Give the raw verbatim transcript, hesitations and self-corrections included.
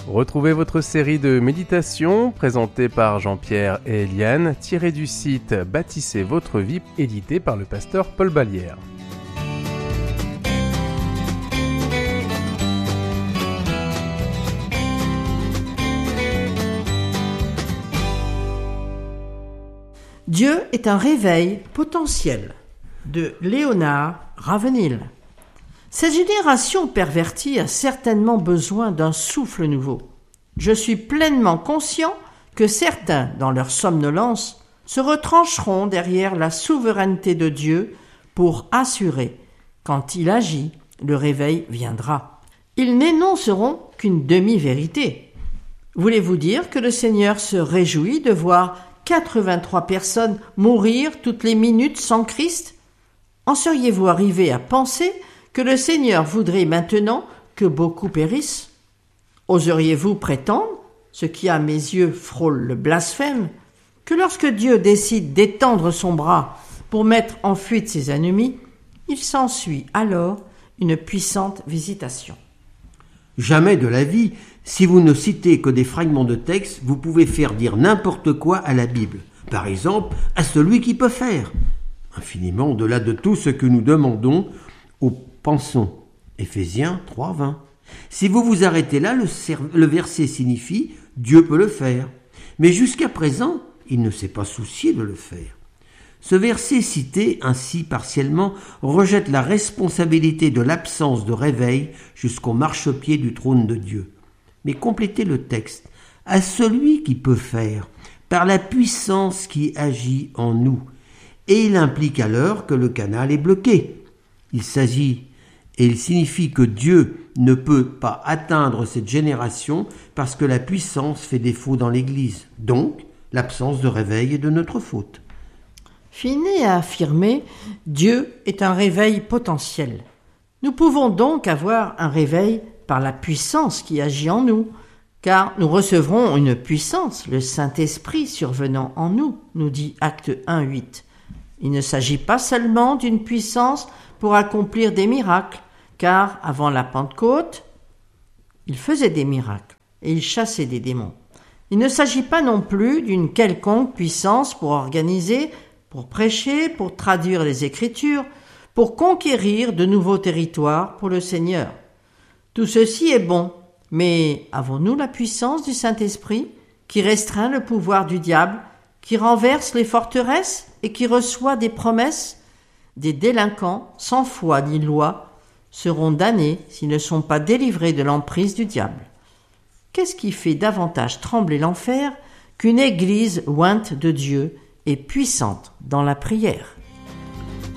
Retrouvez votre série de méditations présentée par Jean-Pierre et Eliane, tirée du site Bâtissez votre vie, édité par le pasteur Paul Ballière. Dieu est un réveil potentiel, de Léonard Ravenhill. Cette génération pervertie a certainement besoin d'un souffle nouveau. Je suis pleinement conscient que certains, dans leur somnolence, se retrancheront derrière la souveraineté de Dieu pour assurer, quand il agit, le réveil viendra. Ils n'énonceront qu'une demi-vérité. Voulez-vous dire que le Seigneur se réjouit de voir quatre-vingt-trois personnes mourir toutes les minutes sans Christ? En seriez-vous arrivé à penser que le Seigneur voudrait maintenant que beaucoup périssent? Oseriez-vous prétendre, ce qui à mes yeux frôle le blasphème, que lorsque Dieu décide d'étendre son bras pour mettre en fuite ses ennemis, il s'ensuit alors une puissante visitation? Jamais de la vie, si vous ne citez que des fragments de texte, vous pouvez faire dire n'importe quoi à la Bible. Par exemple, à celui qui peut faire, infiniment au-delà de tout ce que nous demandons ou pensons. Éphésiens trois, vingt. Si vous vous arrêtez là, le, ser- le verset signifie « Dieu peut le faire ». Mais jusqu'à présent, il ne s'est pas soucié de le faire. Ce verset cité ainsi partiellement rejette la responsabilité de l'absence de réveil jusqu'au marchepied du trône de Dieu. Mais complétez le texte « à celui qui peut faire, par la puissance qui agit en nous ». Et il implique alors que le canal est bloqué. Il s'agit et il signifie que Dieu ne peut pas atteindre cette génération parce que la puissance fait défaut dans l'Église. Donc, l'absence de réveil est de notre faute. Finet a affirmé « Dieu est un réveil potentiel ». Nous pouvons donc avoir un réveil par la puissance qui agit en nous, car nous recevrons une puissance, le Saint-Esprit survenant en nous, nous dit Actes un, huit. Il ne s'agit pas seulement d'une puissance pour accomplir des miracles, car avant la Pentecôte, il faisait des miracles et il chassait des démons. Il ne s'agit pas non plus d'une quelconque puissance pour organiser, pour prêcher, pour traduire les Écritures, pour conquérir de nouveaux territoires pour le Seigneur. Tout ceci est bon, mais avons-nous la puissance du Saint-Esprit qui restreint le pouvoir du diable, qui renverse les forteresses et qui reçoit des promesses? Des délinquants, sans foi ni loi, seront damnés s'ils ne sont pas délivrés de l'emprise du diable. Qu'est-ce qui fait davantage trembler l'enfer qu'une église ointe de Dieu et puissante dans la prière?